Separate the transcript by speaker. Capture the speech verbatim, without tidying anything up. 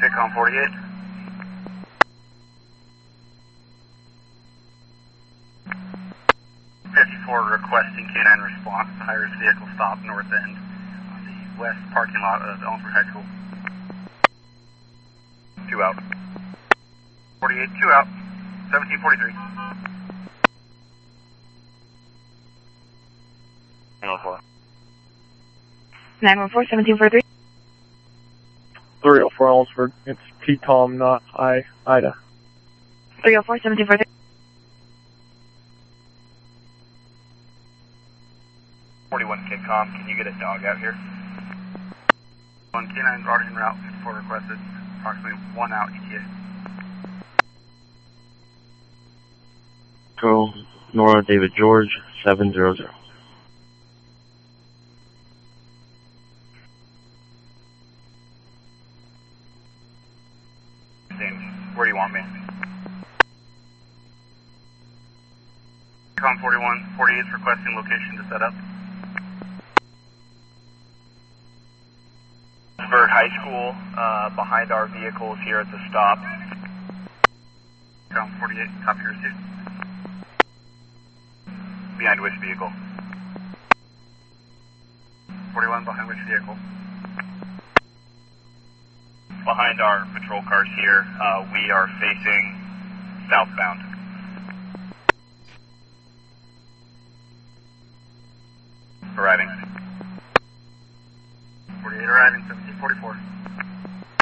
Speaker 1: Kicom forty-eight. fifty-four requesting K nine response. High-risk vehicle stop north end on the west parking lot of Ellensburg High School. Two out. forty-eight, two out. seventeen forty-three. nine one four.
Speaker 2: nine one four, seventeen forty-three.
Speaker 3: three oh four Ellensburg. It's T Tom, not I, Ida.
Speaker 2: three oh four, seventeen forty-three.
Speaker 1: forty-one Kicom, can you get a dog out here? One K nine already en route, fifty-four requested, approximately one out E T A.
Speaker 4: Go Nora David George, seven zero zero.
Speaker 1: Where do you want me? Kicom forty-one, forty-eight is requesting location to set up. Ellensburg High School, uh, behind our vehicles here at the stop. Kicom forty-eight, copy your receipt. Behind which vehicle? forty-one, behind which vehicle? Behind our patrol cars here, uh, we are facing southbound. Arriving. forty-eight arriving, seventeen forty-four.